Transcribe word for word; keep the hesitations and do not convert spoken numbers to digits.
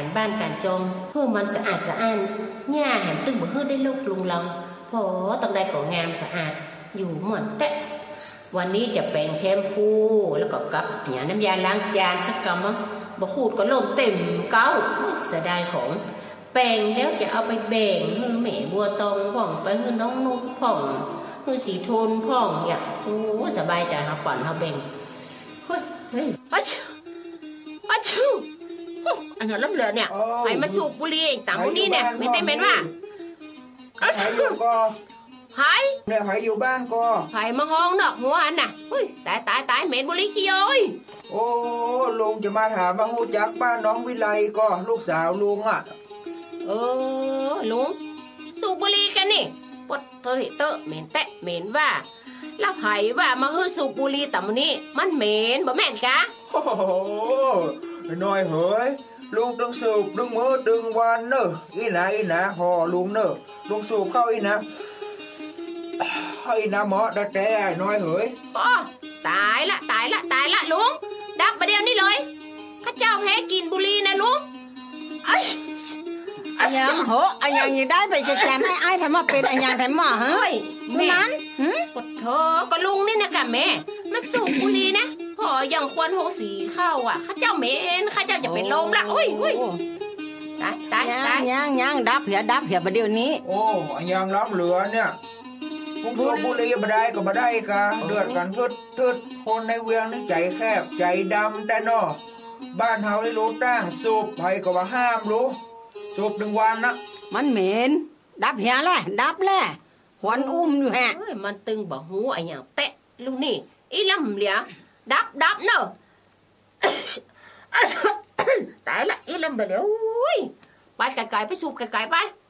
การบ้านการจองเพื่อมันสะอาดสะอ้านหญ้าแหมตึงบ่เฮือได้ลกลุงลังพอต้องได้ก็งามสะอาดอยู่เหมือนแต่วันนี้จะแปรงแชมพูแล้วก็กับหยาน้ำยาล้างจานสักกำมั้งบ่ขูดก็ล่มเต็มเก้าเสียดายของแปรงแล้วจะเอาไปแบ่งให้แม่บัวตองพ่องไปให้น้องนุ๊กพ่องให้สีโทนพ่องอยากโอ้สบายใจเฮาปั่นเฮาแบ่งเฮ้ยเฮ้ยอะชิอะชิอันนั้นล้ำเหลือเนี่ยไผมาสูบบุหรี่ตามพวกนี้เนี่ยไม่ได้แม่นว่าไผอยู่ก็ไผเนี่ยไผอยู่บ้านก็ไผมาห้องดอกหัวอันน่ะเฮ้ยตายตายตายเหม็นบุหรี่ขี้ย้อยโอ้ลุงจะมาถามว่าฮู้จักบ้านน้องวิไลก็ลูกสาวลุงอ่ะเออลุงสูบบุหรี่กันนี่ปดเตอะเตอะเหม็นแตะเหม็นว่าแล้วไผว่ามาฮื้อสูบบุหรี่ตามนี้มันเหม็นบ่แม่นกะโอ้โหน้อยเฮ้ยลุงต้องสูบดึงมือดึงวันเนอะอีนะอีนะพอลุงเนอะลุงสูบเข้าอีนะให้นะหมอดัดแต่น้อยเฮ้ยอ๋อตายละตายละตายละลุงดับประเดี๋ยวนี้เลยข้าเจ้าแพ้กินบุหรี่นะลุงอันยังโหอันยังยังได้ไปจะแจมให้ไอ้ทำมาเป็นอันยังทำมาฮะแม่ปดเธอก็ลุงนี่นะกะแม่มาสูบบุหรี่นะพออย่างควันหงสีเข้าอ่ะข้าเจ้าเหม็นข้าเจ้าจะเป็นลมละอุ้ยอุ้ยตายตายตายยังยังดับเหี่ยดับเหี่ยประเดี๋ยวนี้โอ้อันยังล้ำเหลือเนี่ยลุงสูบบุหรี่บ่ได้ก็บ่ได้กะเดือดกันทึดทึดคนในเวียงนี่ใจแคบใจดำแต่นอบ้านเฮาได้รู้ตั้งสูบไผก็ว่าห้ามรู้สูบหนึ่งวันนะมันเหม็นดับเหี่ยแหละดับแหละควันอุ้มอยู่แฮะมันตึงบ่หูไอ้หยังแตะลูกนี่อีลำเหลียดับดับเนอะตายละอีลำไปเดี๋ยวไปไกลๆไปสูบไกลๆไป